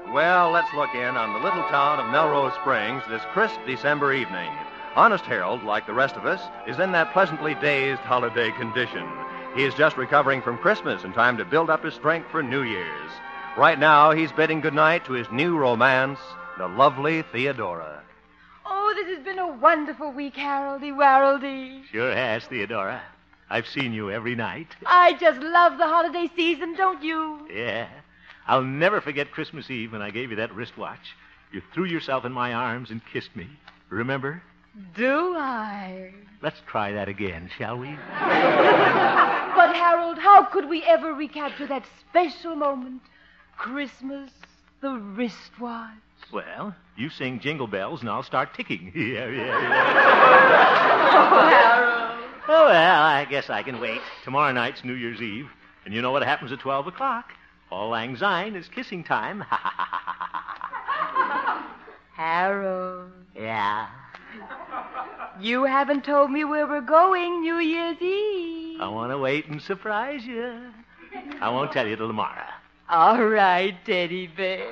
Well, let's look in on the little town of Melrose Springs this crisp December evening. Honest Harold, like the rest of us, is in that pleasantly dazed holiday condition. He is just recovering from Christmas in time to build up his strength for New Year's. Right now, he's bidding goodnight to his new romance, the lovely Theodora. Oh, this has been a wonderful week, Haroldy Waroldy. Sure has, Theodora. I've seen you every night. I just love the holiday season, don't you? Yeah. I'll never forget Christmas Eve when I gave you that wristwatch. You threw yourself in my arms and kissed me. Remember? Do I? Let's try that again, shall we? But, Harold, how could we ever recapture that special moment? Christmas, the wristwatch. Well, you sing Jingle Bells and I'll start ticking. Yeah. Oh, Harold. Oh, well, I guess I can wait. Tomorrow night's New Year's Eve, and you know what happens at 12 o'clock. Auld Lang Syne is kissing time. Harold, Yeah. you haven't told me where we're going New Year's Eve. I want to wait and surprise you. I won't tell you till tomorrow. All right, Teddy Bear.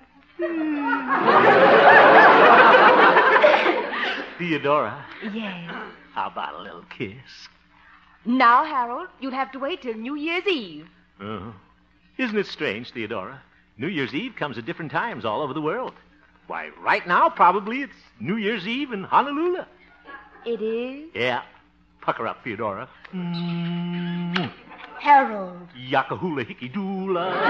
Theodora, Yes. how about a little kiss? Now, Harold, you'll have to wait till New Year's Eve. Oh. Isn't it strange, Theodora? New Year's Eve comes at different times all over the world. Why, right now, probably it's New Year's Eve in Honolulu. It is? Yeah. Pucker up, Theodora. Harold. Yakahula hickey doola.